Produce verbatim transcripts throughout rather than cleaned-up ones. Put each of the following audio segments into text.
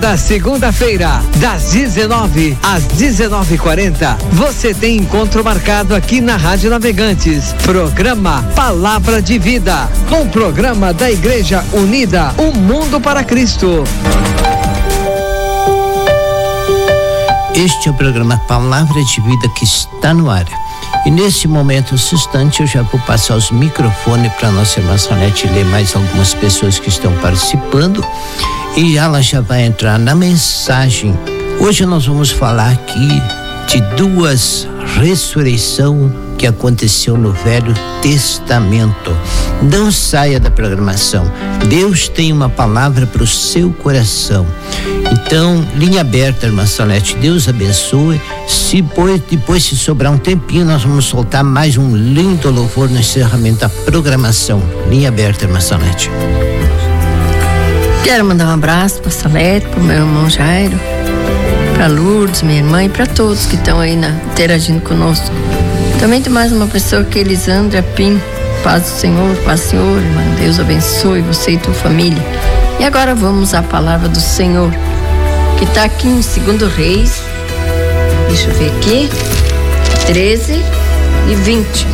Toda segunda-feira, das dezenove às dezenove e quarenta, você tem encontro marcado aqui na Rádio Navegantes. Programa Palavra de Vida, um programa da Igreja Unida, um mundo para Cristo. Este é o programa Palavra de Vida que está no ar. E nesse momento, nesse instante, eu já vou passar os microfones para a nossa irmã Salete ler mais algumas pessoas que estão participando. E ela já vai entrar na mensagem. Hoje nós vamos falar aqui de duas ressurreições que aconteceu no Velho Testamento. Não saia da programação. Deus tem uma palavra para o seu coração. Então, linha aberta, irmã Salete. Deus abençoe. Se depois, depois, se sobrar um tempinho, nós vamos soltar mais um lindo louvor no encerramento da programação. Linha aberta, irmã Salete. Quero mandar um abraço para Salete, para o meu irmão Jairo, para Lourdes, minha irmã, e para todos que estão aí na, interagindo conosco. Também tem mais uma pessoa que é Elisandra Pim. Paz do Senhor, paz do Senhor, irmã. Deus abençoe você e tua família. E agora vamos à palavra do Senhor, que está aqui em Segundo Reis. Deixa eu ver aqui. treze e vinte.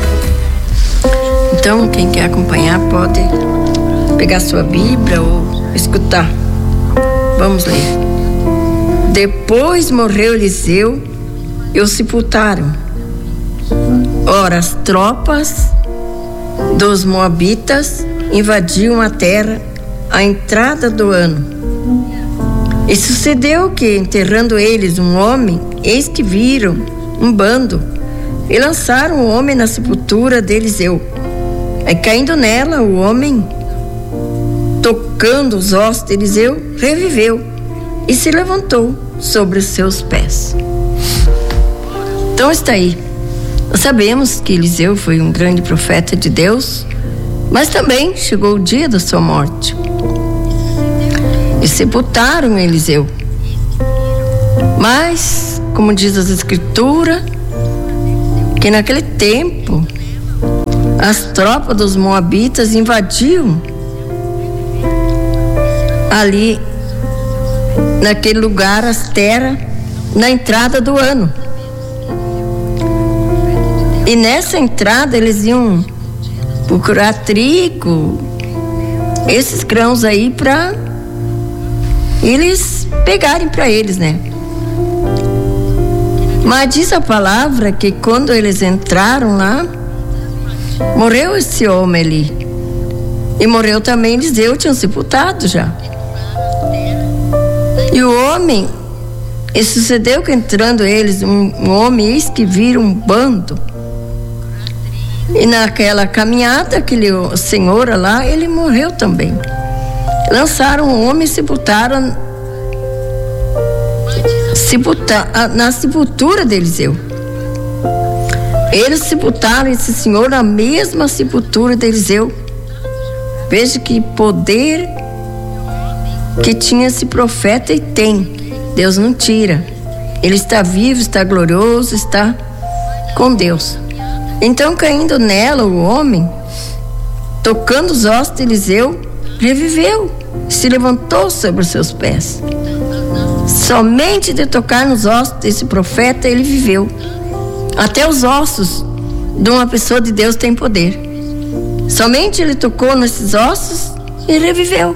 Então, quem quer acompanhar pode pegar sua Bíblia ou escutar. Vamos ler. Depois morreu Eliseu e o sepultaram. Ora, as tropas dos moabitas invadiam a terra à entrada do ano. E sucedeu que, enterrando eles um homem, eis que viram um bando e lançaram o homem na sepultura de Eliseu. E caindo nela, o homem, tocando os ossos de Eliseu, reviveu e se levantou sobre os seus pés. Então está aí. Nós sabemos que Eliseu foi um grande profeta de Deus, mas também chegou o dia da sua morte. E sepultaram Eliseu. Mas, como diz as Escrituras, que naquele tempo as tropas dos moabitas invadiam ali, naquele lugar, as terras, na entrada do ano. E nessa entrada eles iam procurar trigo, esses grãos aí, para eles pegarem para eles, né? Mas diz a palavra que quando eles entraram lá, morreu esse homem ali. E morreu também Eliseu, tinham sepultado já. E o homem, e sucedeu que entrando eles, um, um homem, eis que viram um bando. E naquela caminhada, aquele senhor lá, ele morreu também. Lançaram o homem e sepultaram sepulta, na sepultura de Eliseu. Eles sepultaram esse senhor na mesma sepultura de Eliseu. Veja que poder que tinha esse profeta, e tem. Deus não tira. Ele está vivo, está glorioso, está com Deus. Então, caindo nela, o homem, tocando os ossos de Eliseu, reviveu, se levantou sobre os seus pés. Somente de tocar nos ossos desse profeta, ele viveu. Até os ossos de uma pessoa de Deus têm poder. Somente ele tocou nesses ossos e reviveu.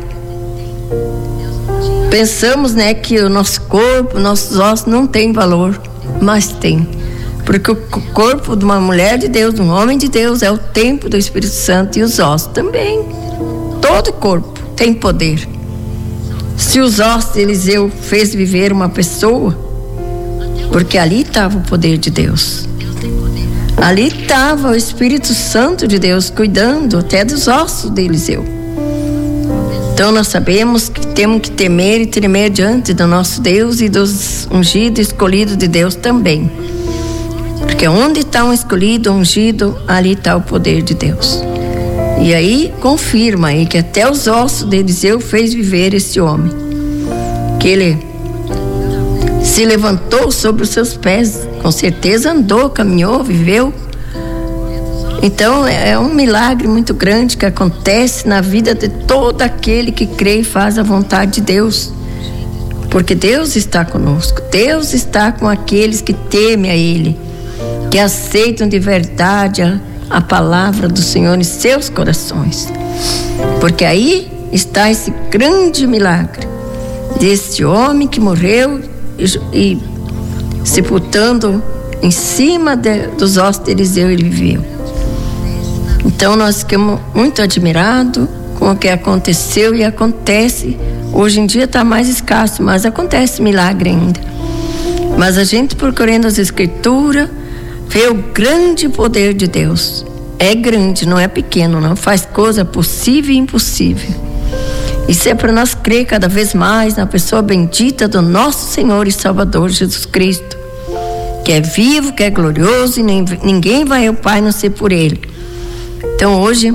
Pensamos, né, que o nosso corpo, nossos ossos não tem valor, mas tem. Porque o corpo de uma mulher de Deus, de um homem de Deus, é o templo do Espírito Santo, e os ossos também. Todo corpo tem poder. Se os ossos de Eliseu fez viver uma pessoa, porque ali estava o poder de Deus. Ali estava o Espírito Santo de Deus cuidando até dos ossos de Eliseu. Então nós sabemos que temos que temer e tremer diante do nosso Deus e dos ungidos e escolhidos de Deus também. Porque onde está um escolhido, um ungido, ali está o poder de Deus. E aí confirma aí que até os ossos de Eliseu fez viver esse homem. Que ele se levantou sobre os seus pés, com certeza andou, caminhou, viveu. Então é um milagre muito grande que acontece na vida de todo aquele que crê e faz a vontade de Deus. Porque Deus está conosco, Deus está com aqueles que temem a Ele, que aceitam de verdade a, a palavra do Senhor em seus corações. Porque aí está esse grande milagre desse homem que morreu e, e sepultando em cima de, dos ossos de Eliseu, ele viveu. Então nós ficamos muito admirados com o que aconteceu e acontece. Hoje em dia está mais escasso, mas acontece milagre ainda. Mas a gente, procurando as escrituras, vê o grande poder de Deus. É grande, não é pequeno, não faz coisa possível e impossível. Isso é para nós crer cada vez mais na pessoa bendita do nosso Senhor e Salvador Jesus Cristo, que é vivo, que é glorioso, e nem, ninguém vai ao Pai não ser por Ele. Então hoje,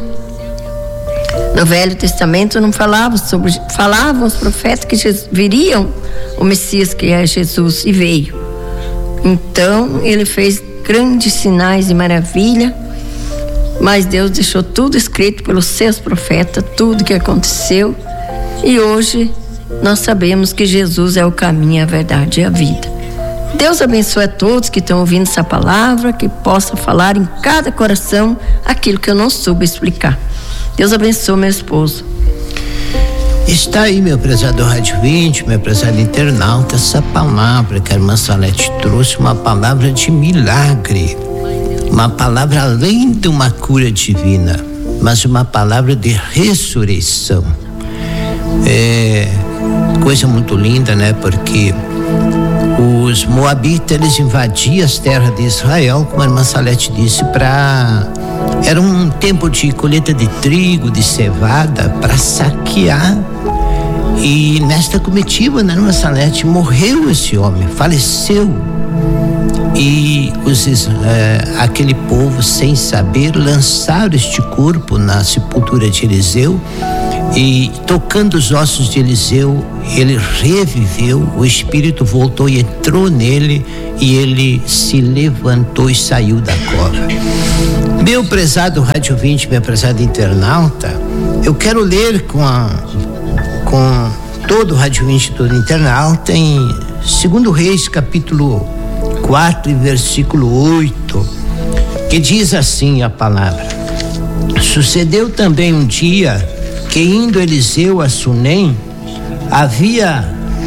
no Velho Testamento não falava sobre, falavam os profetas que Jesus, viriam o Messias, que é Jesus, e veio. Então ele fez grandes sinais e maravilha, mas Deus deixou tudo escrito pelos seus profetas, tudo que aconteceu, e hoje nós sabemos que Jesus é o caminho, a verdade e a vida. Deus abençoe a todos que estão ouvindo essa palavra, que possa falar em cada coração aquilo que eu não soube explicar. Deus abençoe meu esposo. Está aí, meu prezado Rádio vinte, meu prezado internauta, essa palavra que a irmã Salete trouxe, uma palavra de milagre, uma palavra além de uma cura divina, mas uma palavra de ressurreição. É coisa muito linda, né? Porque os moabitas, eles invadiam as terras de Israel, como a irmã Salete disse, para era um tempo de colheita de trigo, de cevada, para saquear. E nesta comitiva, né, irmã Salete, morreu esse homem, faleceu. E os, é, aquele povo, sem saber, lançaram este corpo na sepultura de Eliseu, e tocando os ossos de Eliseu, ele reviveu, o espírito voltou e entrou nele, e ele se levantou e saiu da cova. Meu prezado Rádio vinte, meu prezado internauta, eu quero ler com a, com todo o Rádio vinte, todo internauta, em segundo Reis, capítulo quatro, versículo oito, que diz assim a palavra: sucedeu também um dia que, indo Eliseu a Sunem, havia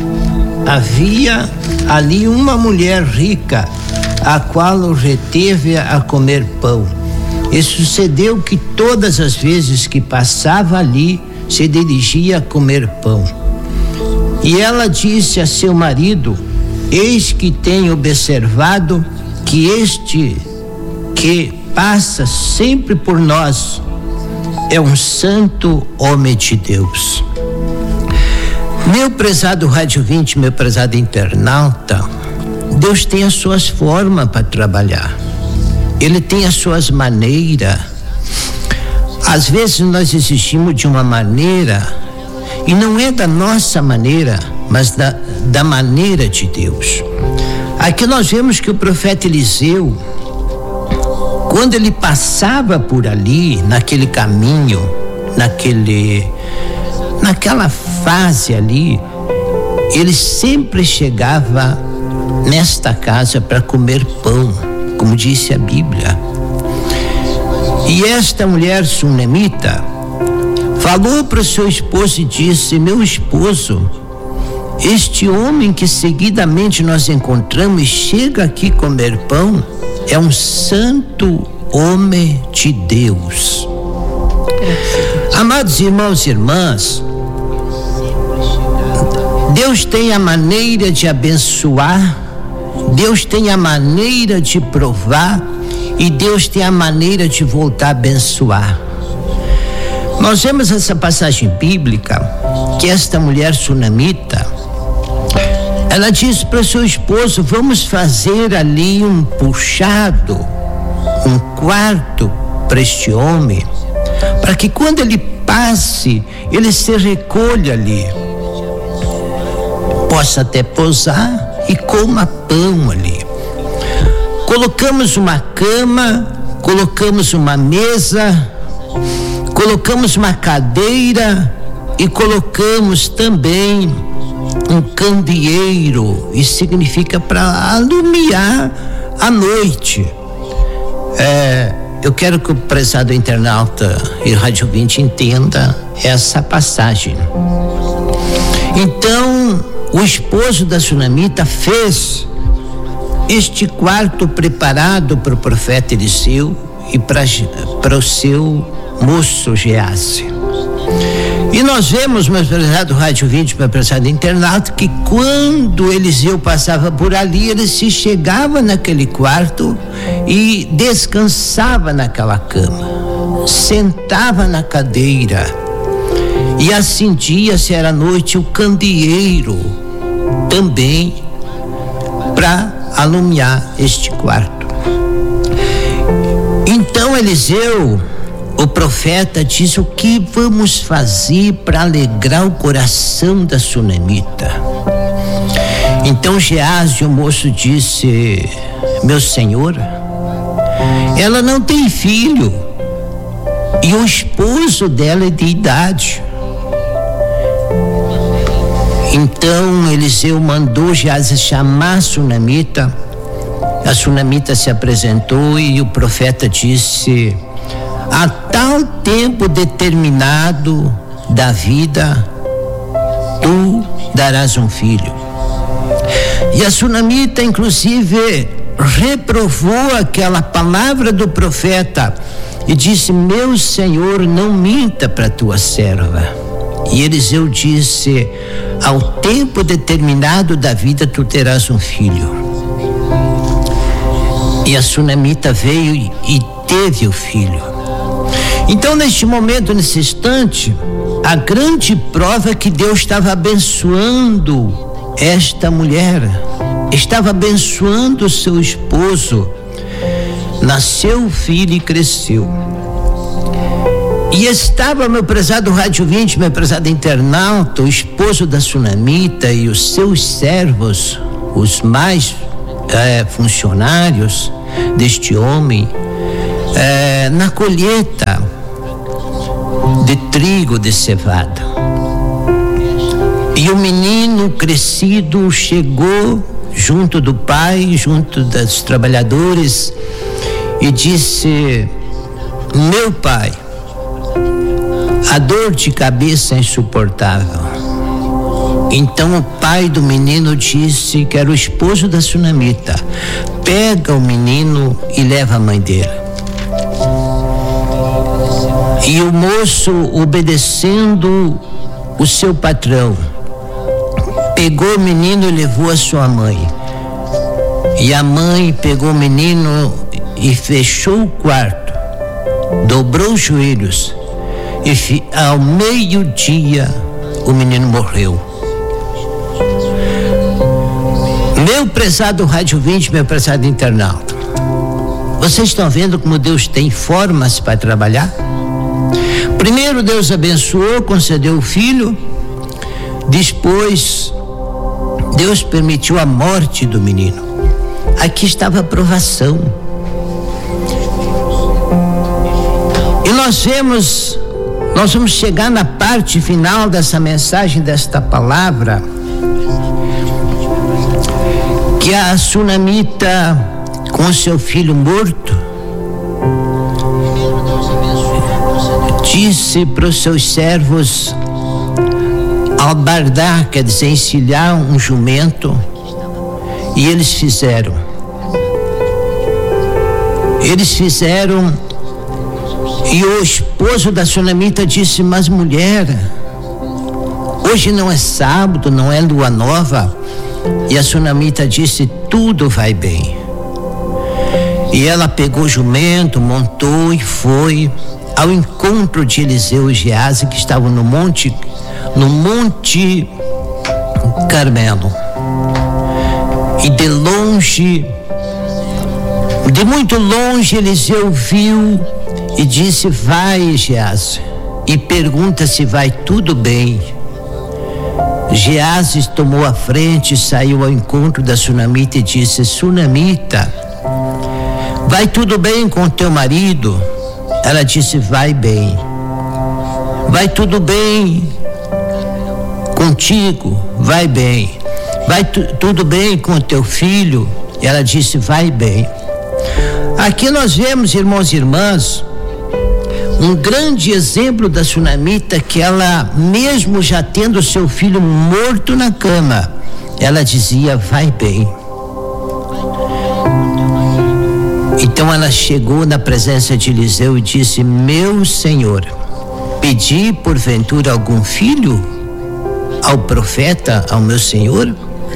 havia ali uma mulher rica, a qual o reteve a comer pão. E sucedeu que todas as vezes que passava ali, se dirigia a comer pão. E ela disse a seu marido: eis que tenho observado que este que passa sempre por nós é um santo homem de Deus. Meu prezado Rádio vinte, meu prezado internauta, Deus tem as suas formas para trabalhar. Ele tem as suas maneiras. Às vezes nós existimos de uma maneira, e não é da nossa maneira, mas da, da maneira de Deus. Aqui nós vemos que o profeta Eliseu, quando ele passava por ali, naquele caminho, naquele, naquela fase ali, ele sempre chegava nesta casa para comer pão, como disse a Bíblia. E esta mulher sunemita falou para o seu esposo e disse: meu esposo, este homem que seguidamente nós encontramos e chega aqui comer pão é um santo homem de Deus. Amados irmãos e irmãs, Deus tem a maneira de abençoar, Deus tem a maneira de provar, e Deus tem a maneira de voltar a abençoar. Nós vemos essa passagem bíblica que esta mulher sunamita, ela disse para o seu esposo: vamos fazer ali um puxado, um quarto para este homem, para que quando ele passe, ele se recolha ali, possa até pousar e coma pão ali. Colocamos uma cama, colocamos uma mesa, colocamos uma cadeira e colocamos também um candeeiro, e significa para alumiar a noite. É, eu quero que o prezado internauta e rádio ouvinte entenda essa passagem. Então, o esposo da sunamita fez este quarto preparado para o profeta Eliseu e para o seu moço Geazi. E nós vemos, meu prezado rádio ouvinte, meu prezado internauta, que quando Eliseu passava por ali, ele se chegava naquele quarto e descansava naquela cama, sentava na cadeira e acendia, se era noite, o candeeiro também para alumiar este quarto. Então Eliseu, o profeta, disse: o que vamos fazer para alegrar o coração da sunamita? Então Geazi, o moço, disse: meu senhor, ela não tem filho e o esposo dela é de idade. Então Eliseu mandou Geazi chamar a sunamita. A sunamita se apresentou e o profeta disse: a tal tempo determinado da vida, tu darás um filho. E a sunamita, inclusive, reprovou aquela palavra do profeta e disse: meu senhor, não minta para tua serva. E Eliseu disse: ao tempo determinado da vida tu terás um filho. E a sunamita veio e teve o filho. Então, neste momento, nesse instante, a grande prova é que Deus estava abençoando esta mulher, estava abençoando o seu esposo. Nasceu o filho e cresceu. E estava, meu prezado rádio ouvinte, meu prezado internauta, o esposo da sunamita e os seus servos, os mais é, funcionários deste homem, é, na colheita de trigo, de cevada. E o menino crescido chegou junto do pai, junto dos trabalhadores, e disse: meu pai, a dor de cabeça é insuportável. Então o pai do menino disse, que era o esposo da sunamita: pega o menino e leva a mãe dele. E o moço, obedecendo o seu patrão, pegou o menino e levou a sua mãe. E a mãe pegou o menino e fechou o quarto, dobrou os joelhos, e ao meio-dia o menino morreu. Meu prezado rádio ouvinte, meu prezado internauta, vocês estão vendo como Deus tem formas para trabalhar? Primeiro Deus abençoou, concedeu o filho. Depois Deus permitiu a morte do menino. Aqui estava a provação. E nós vemos, nós vamos chegar na parte final dessa mensagem, desta palavra, que a sunamita, com seu filho morto, disse para os seus servos albardar, quer dizer, encilhar um jumento, e eles fizeram. Eles fizeram, e o esposo da sunamita disse: mas mulher, hoje não é sábado, não é lua nova. E a sunamita disse: tudo vai bem. E ela pegou o jumento, montou e foi ao encontro de Eliseu e Geazi, que estavam no monte, no monte Carmelo. E de longe, de muito longe, Eliseu viu e disse: vai, Geazi, e pergunta se vai tudo bem. Geazi tomou a frente, saiu ao encontro da sunamita e disse: sunamita, vai tudo bem com teu marido? Ela disse: vai bem. Vai tudo bem contigo, vai bem. Vai tu, tudo bem com o teu filho? Ela disse, vai bem. Aqui nós vemos, irmãos e irmãs, um grande exemplo da sunamita, que ela, mesmo já tendo seu filho morto na cama, ela dizia, vai bem. Então ela chegou na presença de Eliseu e disse, meu senhor, pedi porventura algum filho ao profeta, ao meu senhor?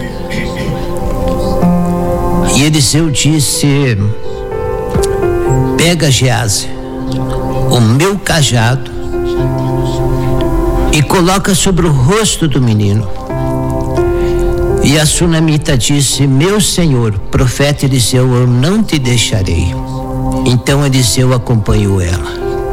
E Eliseu disse, pega, Gease, o meu cajado e coloca sobre o rosto do menino. E a sunamita disse, meu senhor, profeta Eliseu, eu não te deixarei. Então Eliseu acompanhou ela.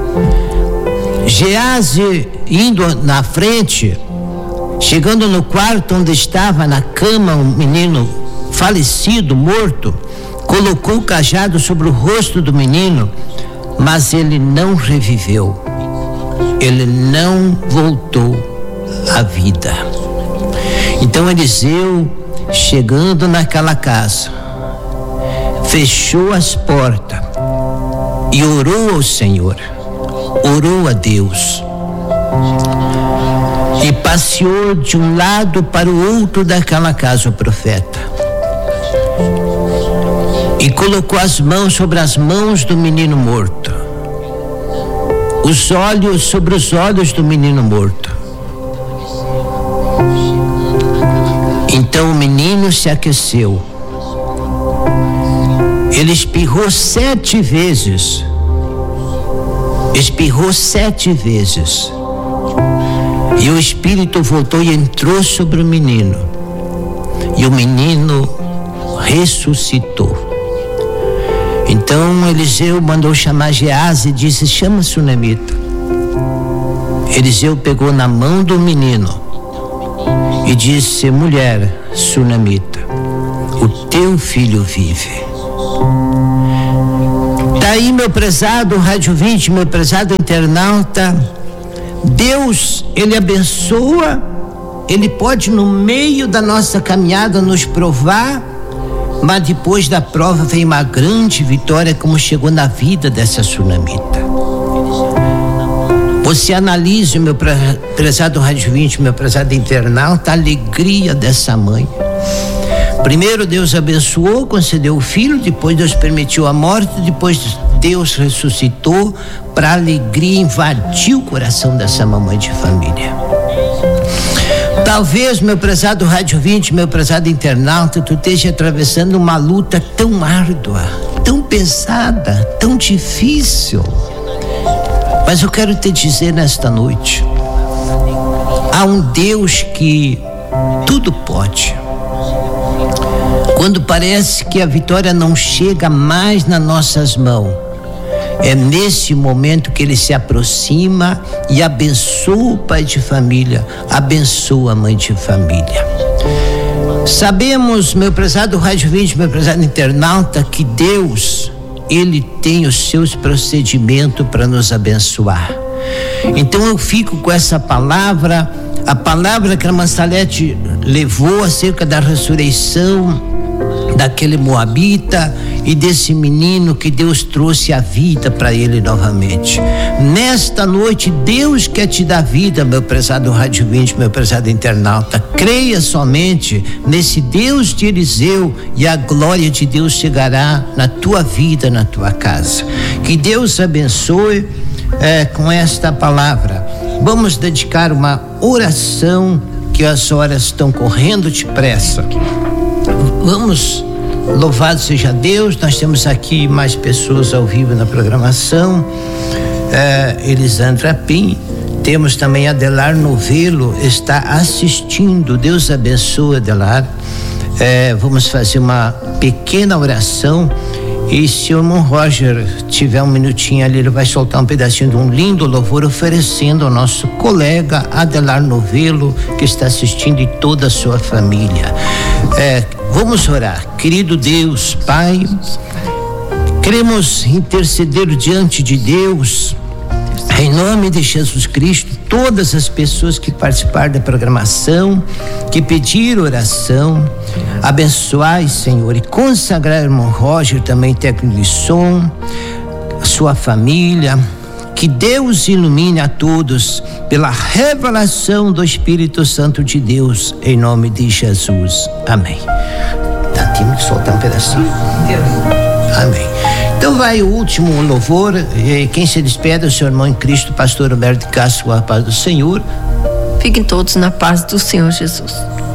Gease, indo na frente, chegando no quarto onde estava na cama um menino falecido, morto, colocou o cajado sobre o rosto do menino, mas ele não reviveu, ele não voltou à vida. Então Eliseu, chegando naquela casa, fechou as portas e orou ao Senhor, orou a Deus, e passeou de um lado para o outro daquela casa o profeta, e colocou as mãos sobre as mãos do menino morto, os olhos sobre os olhos do menino morto. Então o menino se aqueceu. Ele espirrou sete vezes. Espirrou sete vezes. E o espírito voltou e entrou sobre o menino. E o menino ressuscitou. Então Eliseu mandou chamar Gease e disse, chama a sunamita. Eliseu pegou na mão do menino e disse, mulher sunamita, o teu filho vive. Tá aí, meu prezado Rádio vinte, meu prezado internauta, Deus, Ele abençoa, Ele pode no meio da nossa caminhada nos provar, mas depois da prova vem uma grande vitória, como chegou na vida dessa sunamita. Você analise, meu prezado Rádio vinte, meu prezado internauta, a alegria dessa mãe. Primeiro Deus abençoou, concedeu o filho, depois Deus permitiu a morte, depois Deus ressuscitou, para a alegria invadir o coração dessa mamãe de família. Talvez, meu prezado Rádio vinte, meu prezado internauta, tu esteja atravessando uma luta tão árdua, tão pesada, tão difícil. Mas eu quero te dizer nesta noite, há um Deus que tudo pode. Quando parece que a vitória não chega mais nas nossas mãos, é nesse momento que Ele se aproxima e abençoa o pai de família, abençoa a mãe de família. Sabemos, meu prezado Rádio vinte, meu prezado internauta, que Deus, Ele tem os seus procedimentos para nos abençoar. Então eu fico com essa palavra, a palavra que a irmã Salete levou acerca da ressurreição daquele moabita e desse menino que Deus trouxe a vida para ele novamente. Nesta noite Deus quer te dar vida, meu prezado Rádio vinte, meu prezado internauta. Creia somente nesse Deus de Eliseu e a glória de Deus chegará na tua vida, na tua casa. Que Deus abençoe é, com esta palavra. Vamos dedicar uma oração, que as horas estão correndo depressa. Vamos, louvado seja Deus. Nós temos aqui mais pessoas ao vivo na programação. É, Elisandra Pim, temos também Adelar Novelo, está assistindo. Deus abençoe, Adelar. É, vamos fazer uma pequena oração. E se o irmão Roger tiver um minutinho ali, ele vai soltar um pedacinho de um lindo louvor, oferecendo ao nosso colega Adelar Novelo, que está assistindo, e toda a sua família. É, vamos orar. Querido Deus, Pai, queremos interceder diante de Deus, Em nome de Jesus Cristo, todas as pessoas que participaram da programação, que pediram oração, abençoai, Senhor, e consagrar o irmão Roger, também técnico de som, a sua família. Que Deus ilumine a todos pela revelação do Espírito Santo de Deus, em nome de Jesus. Amém. Tá tímido de soltar um pedacinho? Amém. Então vai o último louvor. Quem se despede é o seu irmão em Cristo, pastor Roberto Castro, com a paz do Senhor. Fiquem todos na paz do Senhor Jesus.